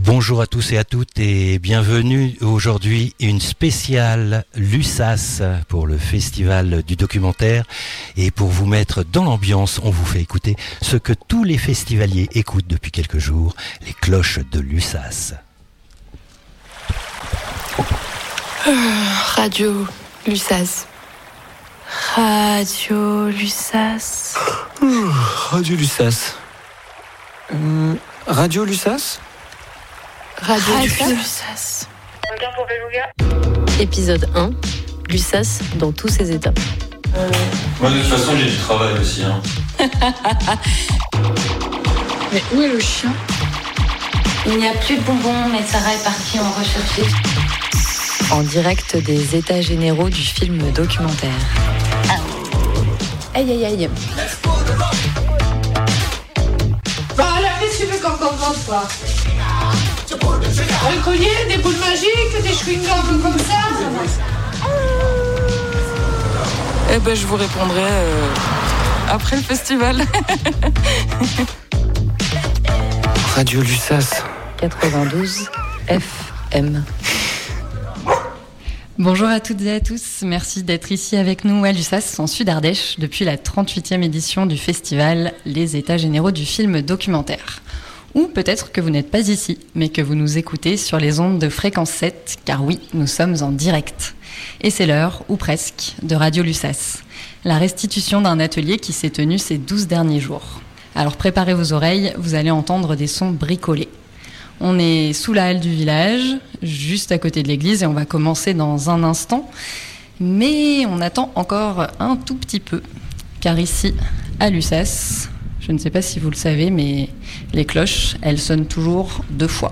Bonjour à tous et à toutes et bienvenue aujourd'hui une spéciale Lussas pour le festival du documentaire, et pour vous mettre dans l'ambiance, on vous fait écouter ce que tous les festivaliers écoutent depuis quelques jours, les cloches de Lussas. Radio Lussas. Radio Lussas. Radio Lussas. Radio Lussas. Radio Lussas. Épisode 1. Lussas dans tous ses états. Moi de toute façon j'ai du travail aussi. Mais où est le chien ? Il n'y a plus de bonbons, mais Sarah est partie en rechercher. En direct des états généraux du film documentaire. Aïe aïe aïe. Bah alors, qu'est-ce que tu veux qu'on commence, quoi ? Un collier, des boules magiques, des chewing-gums comme ça ? Eh ben, je vous répondrai après le festival. Radio Lussas. 92 FM. Bonjour à toutes et à tous, merci d'être ici avec nous à Lussas, en Sud-Ardèche, depuis la 38e édition du festival Les États Généraux du film documentaire. Ou peut-être que vous n'êtes pas ici, mais que vous nous écoutez sur les ondes de Fréquence 7, car oui, nous sommes en direct. Et c'est l'heure, ou presque, de Radio Lussas, la restitution d'un atelier qui s'est tenu ces 12 derniers jours. Alors préparez vos oreilles, vous allez entendre des sons bricolés. On est sous la halle du village, juste à côté de l'église, et on va commencer dans un instant. Mais on attend encore un tout petit peu, car ici, à Lussas, je ne sais pas si vous le savez, mais les cloches, elles sonnent toujours 2 fois.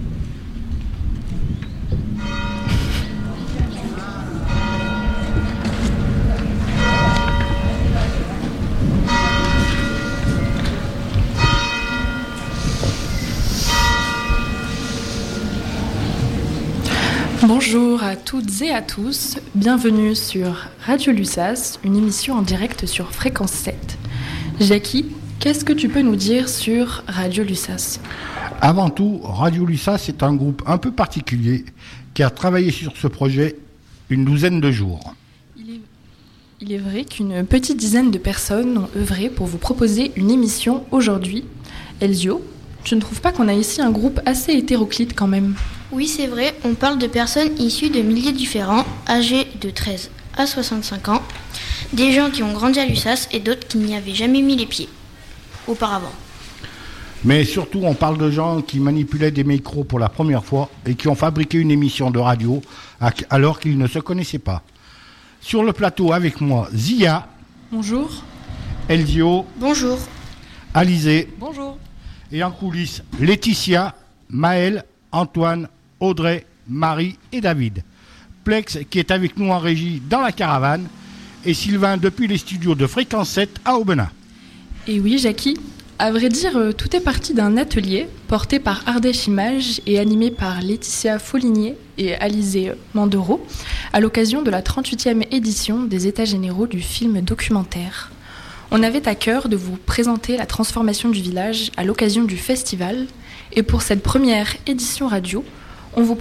Bonjour à toutes et à tous, bienvenue sur Radio Lussas, une émission en direct sur Fréquence 7. Jackie, qu'est-ce que tu peux nous dire sur Radio Lussas ? Avant tout, Radio Lussas est un groupe un peu particulier qui a travaillé sur ce projet une douzaine de jours. Il est vrai qu'une petite dizaine de personnes ont œuvré pour vous proposer une émission aujourd'hui. Elzio, tu ne trouves pas qu'on a ici un groupe assez hétéroclite quand même ? Oui, c'est vrai, on parle de personnes issues de milieux différents, âgés de 13 à 65 ans, des gens qui ont grandi à Lussas et d'autres qui n'y avaient jamais mis les pieds auparavant. Mais surtout, on parle de gens qui manipulaient des micros pour la première fois et qui ont fabriqué une émission de radio alors qu'ils ne se connaissaient pas. Sur le plateau avec moi, Zia. Bonjour. Elzio. Bonjour. Alizé. Bonjour. Et en coulisses, Laetitia, Maëlle, Antoine, Audrey, Marie et David. Plex qui est avec nous en régie dans la caravane, et Sylvain depuis les studios de Fréquence 7 à Aubenas. Et oui, Jackie, à vrai dire, tout est parti d'un atelier porté par Ardèche Images et animé par Laetitia Foligné et Alizé Mandero à l'occasion de la 38e édition des États Généraux du film documentaire. On avait à cœur de vous présenter la transformation du village à l'occasion du festival, et pour cette première édition radio, on vous